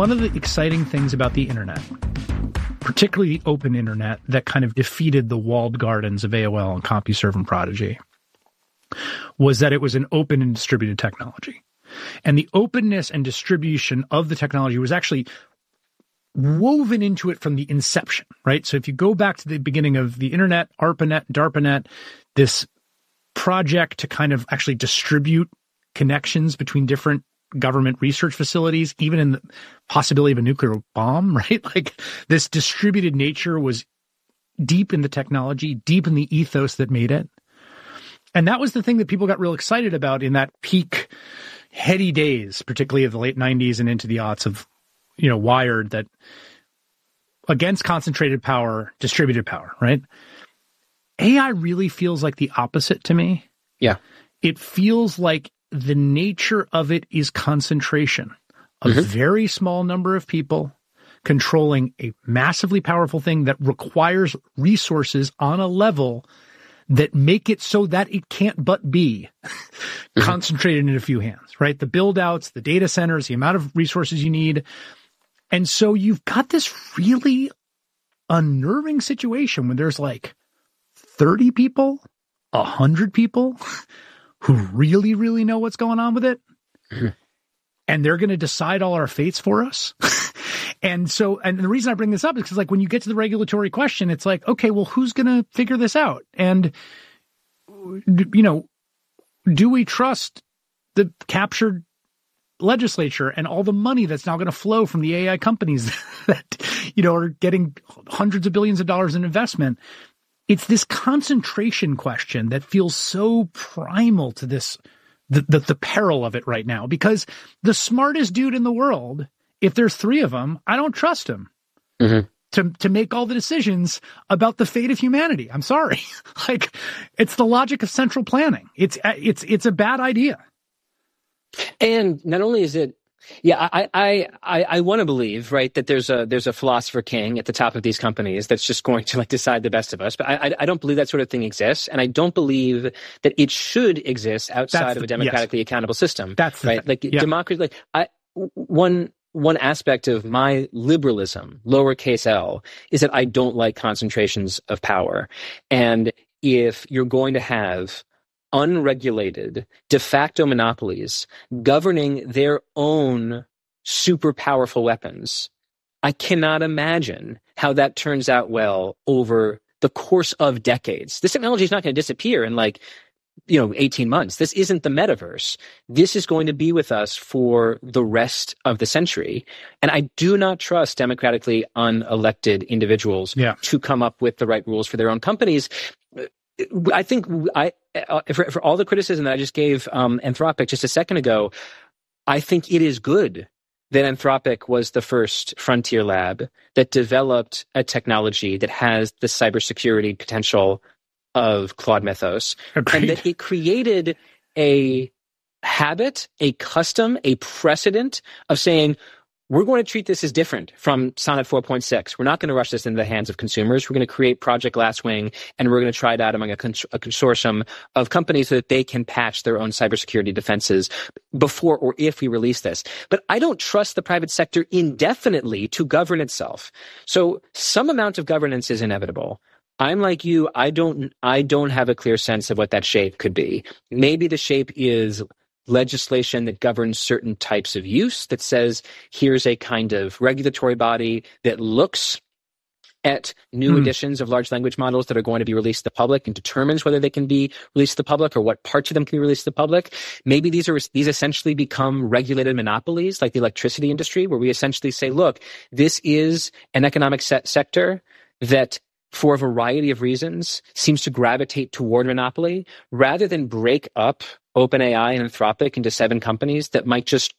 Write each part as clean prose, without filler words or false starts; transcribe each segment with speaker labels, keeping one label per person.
Speaker 1: one of the exciting things about the internet, particularly the open internet that kind of defeated the walled gardens of AOL and CompuServe and Prodigy, was that it was an open and distributed technology. And the openness and distribution of the technology was actually woven into it from the inception, right? So if you go back to the beginning of the internet, ARPANET, DARPANET, this project to kind of actually distribute connections between different government research facilities, even in the possibility of a nuclear bomb, right? Like this distributed nature was deep in the technology, deep in the ethos that made it. And that was the thing that people got real excited about in that peak heady days, particularly of the late 90s and into the aughts of, Wired, that against concentrated power, distributed power, right? AI really feels like the opposite to me.
Speaker 2: Yeah.
Speaker 1: It feels like the nature of it is concentration. A very small number of people controlling a massively powerful thing that requires resources on a level that make it so that it can't but be concentrated in a few hands, right? The build outs, the data centers, the amount of resources you need. And so you've got this really unnerving situation when there's like 30 people, 100 people who really, really know what's going on with it. And they're going to decide all our fates for us. And the reason I bring this up is because like when you get to the regulatory question, it's like, okay, well, who's going to figure this out? And, do we trust the captured legislature and all the money that's now going to flow from the AI companies that, are getting hundreds of billions of dollars in investment? It's this concentration question that feels so primal to this, the peril of it right now, because the smartest dude in the world, if there's three of them, I don't trust him to make all the decisions about the fate of humanity. I'm sorry. Like, it's the logic of central planning. It's a bad idea.
Speaker 2: And not only is it, I want to believe, right, that there's a philosopher king at the top of these companies that's just going to like decide the best of us. But I don't believe that sort of thing exists, and I don't believe that it should exist outside of a democratically accountable system.
Speaker 1: That's
Speaker 2: right. Like democracy. Like one aspect of my liberalism, lowercase l, is that I don't like concentrations of power, and if you're going to have unregulated de facto monopolies governing their own super powerful weapons, I cannot imagine how that turns out well over the course of decades. This technology is not going to disappear in 18 months. This isn't the metaverse. This is going to be with us for the rest of the century. And I do not trust democratically unelected individuals to come up with the right rules for their own companies. I think for all the criticism that I just gave Anthropic just a second ago, I think it is good that Anthropic was the first frontier lab that developed a technology that has the cybersecurity potential of Claude Mythos.
Speaker 1: Agreed.
Speaker 2: And that it created a habit, a custom, a precedent of saying, we're going to treat this as different from Sonnet 4.6. We're not going to rush this into the hands of consumers. We're going to create Project Glasswing, and we're going to try it out among a consortium of companies so that they can patch their own cybersecurity defenses before or if we release this. But I don't trust the private sector indefinitely to govern itself. So some amount of governance is inevitable. I'm like you. I don't have a clear sense of what that shape could be. Maybe the shape is legislation that governs certain types of use, that says here's a kind of regulatory body that looks at new editions of large language models that are going to be released to the public and determines whether they can be released to the public or what parts of them can be released to the public. Maybe these essentially become regulated monopolies like the electricity industry, where we essentially say, look, this is an economic sector that for a variety of reasons seems to gravitate toward monopoly, rather than break up OpenAI and Anthropic into 7 companies that might just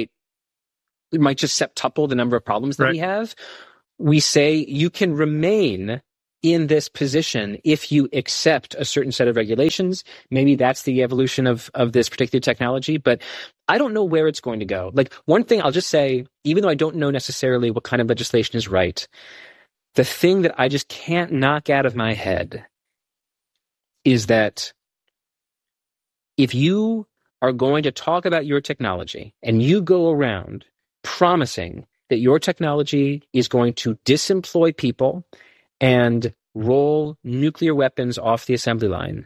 Speaker 2: septuple the number of problems that we have. We say you can remain in this position if you accept a certain set of regulations. Maybe that's the evolution of this particular technology, but I don't know where it's going to go. Like, one thing I'll just say, even though I don't know necessarily what kind of legislation is right, the thing that I just can't knock out of my head is that if you are going to talk about your technology and you go around promising that your technology is going to disemploy people and roll nuclear weapons off the assembly line,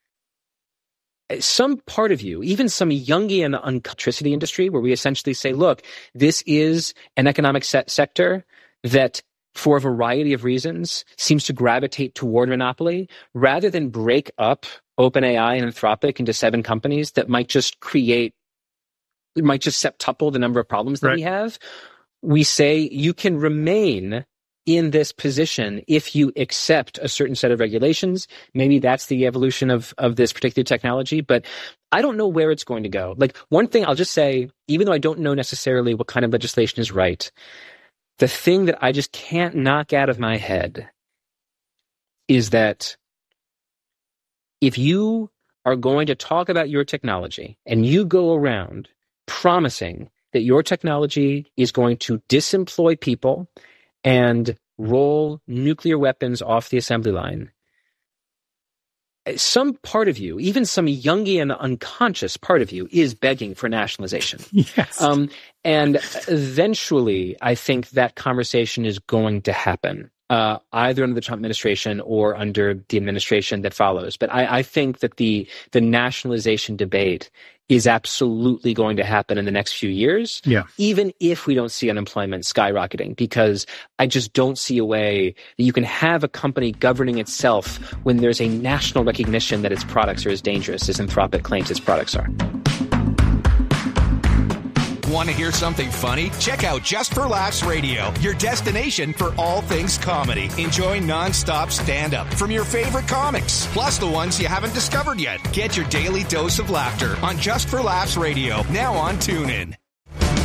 Speaker 2: some part of you, even some Jungian electricity industry, where we essentially say, look, this is an economic sector that, for a variety of reasons, seems to gravitate toward monopoly, rather than break up OpenAI and Anthropic into 7 companies that might just septuple the number of problems that we have. We say you can remain in this position if you accept a certain set of regulations. Maybe that's the evolution of this particular technology, but I don't know where it's going to go. Like, one thing I'll just say, even though I don't know necessarily what kind of legislation is right, the thing that I just can't knock out of my head is that if you are going to talk about your technology and you go around promising that your technology is going to disemploy people and roll nuclear weapons off the assembly line, some part of you, even some Jungian unconscious part of you, is begging for nationalization.
Speaker 1: Yes.
Speaker 2: And eventually, I think that conversation is going to happen, either under the Trump administration or under the administration that follows. But I think that the nationalization debate is absolutely going to happen in the next few years, even if we don't see unemployment skyrocketing, because I just don't see a way that you can have a company governing itself when there's a national recognition that its products are as dangerous as Anthropic claims its products are.
Speaker 3: Want to hear something funny? Check out Just for Laughs Radio, your destination for all things comedy. Enjoy nonstop stand-up from your favorite comics, plus the ones you haven't discovered yet. Get your daily dose of laughter on Just for Laughs Radio, now on TuneIn.